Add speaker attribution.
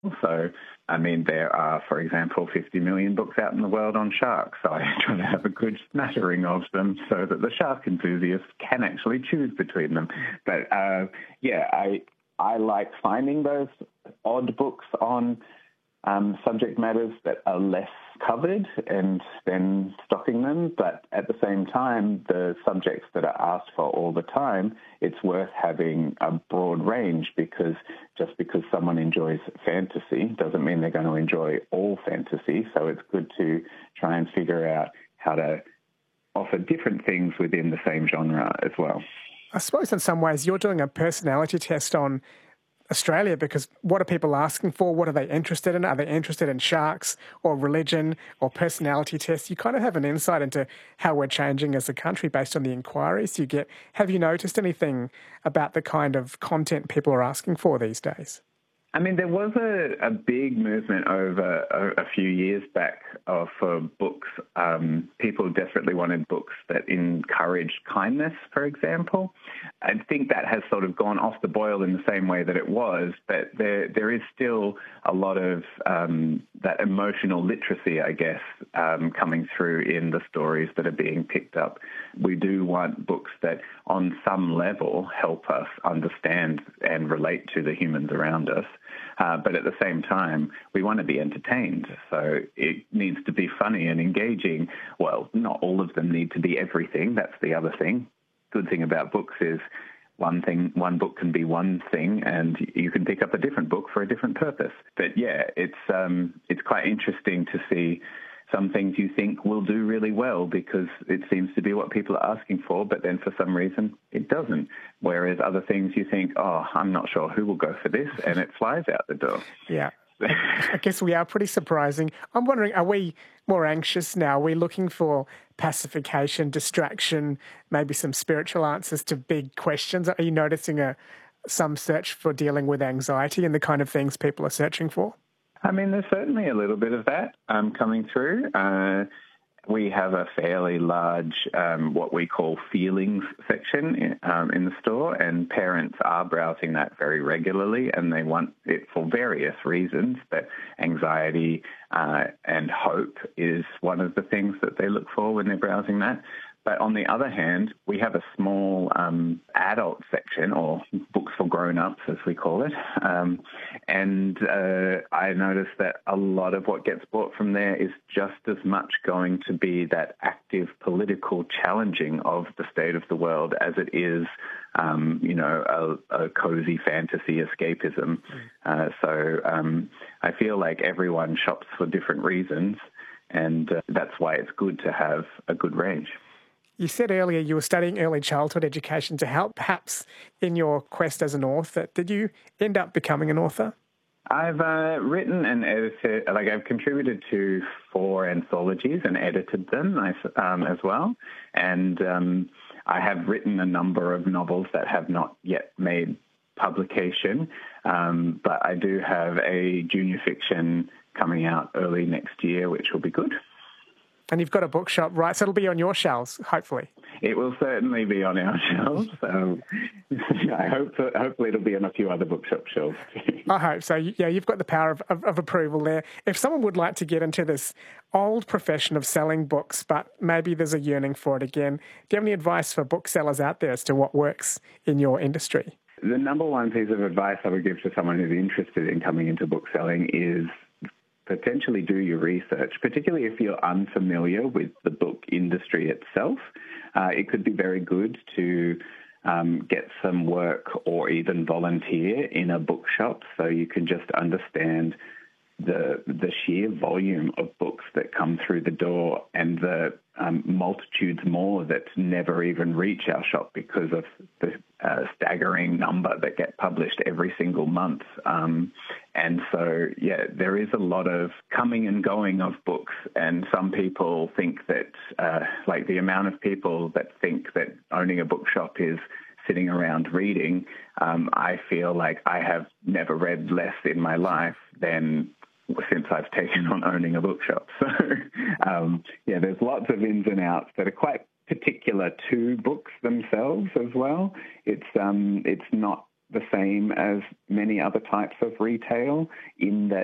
Speaker 1: So, I mean, there are, for example, 50 million books out in the world on sharks. So I try to have a good smattering of them so that the shark enthusiasts can actually choose between them. But I like finding those odd books on subject matters that are less covered and then stocking them. But at the same time, the subjects that are asked for all the time, it's worth having a broad range, because just because someone enjoys fantasy doesn't mean they're going to enjoy all fantasy. So it's good to try and figure out how to offer different things within the same genre as well.
Speaker 2: I suppose in some ways you're doing a personality test on Australia, because what are people asking for? What are they interested in? Are they interested in sharks or religion or personality tests? You kind of have an insight into how we're changing as a country based on the inquiries you get. Have you noticed anything about the kind of content people are asking for these days?
Speaker 1: I mean, there was a big movement over a few years back for books. People desperately wanted books that encouraged kindness, for example. I think that has sort of gone off the boil in the same way that it was, but there is still a lot of that emotional literacy, I guess, coming through in the stories that are being picked up. We do want books that on some level help us understand and relate to the humans around us. But at the same time, we want to be entertained. So it needs to be funny and engaging. Well, not all of them need to be everything. That's the other thing. Good thing about books is one book can be one thing, and you can pick up a different book for a different purpose. But yeah, it's quite interesting to see some things you think will do really well because it seems to be what people are asking for, but then for some reason it doesn't. Whereas other things you think, oh, I'm not sure who will go for this, and it flies out the door.
Speaker 2: Yeah. I guess we are pretty surprising. I'm wondering, are we more anxious now? Are we looking for pacification, distraction, maybe some spiritual answers to big questions? Are you noticing some search for dealing with anxiety and the kind of things people are searching for?
Speaker 1: I mean, there's certainly a little bit of that coming through. We have a fairly large, what we call feelings section in the store, and parents are browsing that very regularly, and they want it for various reasons, but anxiety and hope is one of the things that they look for when they're browsing that. But on the other hand, we have a small adult section, or books for grown-ups, as we call it. And I noticed that a lot of what gets bought from there is just as much going to be that active political challenging of the state of the world as it is, a cozy fantasy escapism. So I feel like everyone shops for different reasons, and that's why it's good to have a good range.
Speaker 2: You said earlier you were studying early childhood education to help perhaps in your quest as an author. Did you end up becoming an author?
Speaker 1: I've written and edited, I've contributed to 4 anthologies and edited them as well. And I have written a number of novels that have not yet made publication. But I do have a junior fiction coming out early next year, which will be good.
Speaker 2: And you've got a bookshop, right? So it'll be on your shelves, hopefully.
Speaker 1: It will certainly be on our shelves. Hopefully it'll be on a few other bookshop shelves too.
Speaker 2: I hope so. Yeah, you've got the power of approval there. If someone would like to get into this old profession of selling books, but maybe there's a yearning for it again, do you have any advice for booksellers out there as to what works in your industry?
Speaker 1: The number one piece of advice I would give to someone who's interested in coming into bookselling is potentially do your research, particularly if you're unfamiliar with the book industry itself. It could be very good to get some work or even volunteer in a bookshop so you can just understand the sheer volume of books that come through the door and the multitudes more that never even reach our shop because of the staggering number that get published every single month. And so, yeah, there is a lot of coming and going of books, and some people think that, the amount of people that think that owning a bookshop is sitting around reading, I feel like I have never read less in my life than since I've taken on owning a bookshop. So, there's lots of ins and outs that are quite particular to books themselves as well. It's not the same as many other types of retail in that